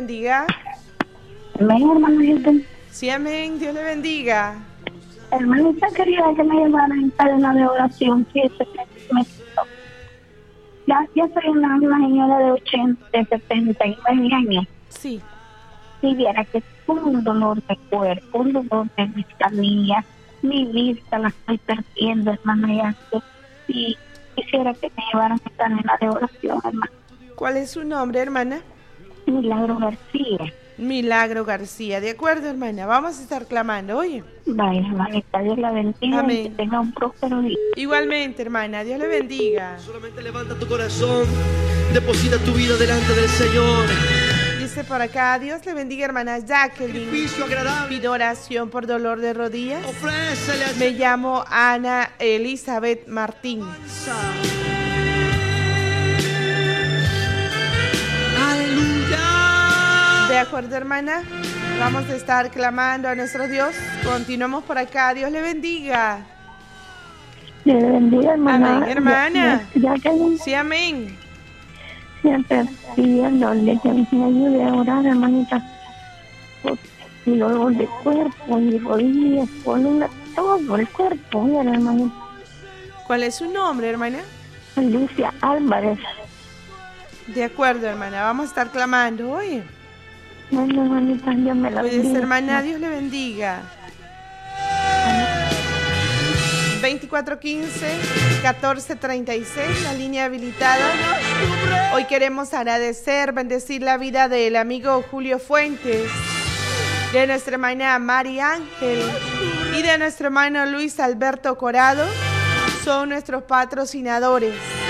bendiga. Amén, hermanita. Sí, amén, Dios le bendiga. Hermanita, quería que me llevaran en cadena de oración. Fíjese que ya soy una señora de 79 años. Sí. Si viera que tengo un dolor de cuerpo, un dolor de mis canillas, mi vista la estoy perdiendo, hermana, ya que sí, quisiera que me llevaran en cadena de oración, hermana. ¿Cuál es su nombre, hermana? Milagro García. Milagro García. De acuerdo, hermana. Vamos a estar clamando, oye. Vaya, hermanita, Dios la bendiga. Amén. Y que tenga un próspero día. Igualmente, hermana. Dios le bendiga. Solamente levanta tu corazón, deposita tu vida delante del Señor. Dice por acá, Dios le bendiga, hermana Jacqueline. Sacrificio agradable. Pido oración por dolor de rodillas. Ofrécele al Me llamo Ana Elizabeth Martín. Aleluya. De acuerdo, hermana. Vamos a estar clamando a nuestro Dios. Continuamos por acá. Dios le bendiga. Dios le bendiga, hermana. Amén, hermana. Ya que Sí, amén. siempre pidiéndole que me ayude a orar, hermanita. Por mi dolor de cuerpo, mi rodillas, columna, todo el cuerpo, mira, hermanita. ¿Cuál es su nombre, hermana? Alicia Álvarez. De acuerdo, hermana. Vamos a estar clamando. Oye. Bueno, hermanita, Dios me la Cuídese, bendiga. hermana. Dios le bendiga. 2415-1436, la línea habilitada. Hoy queremos agradecer, bendecir la vida del amigo Julio Fuentes, de nuestra hermana Mari Ángel y de nuestro hermano Luis Alberto Corado. Son nuestros patrocinadores.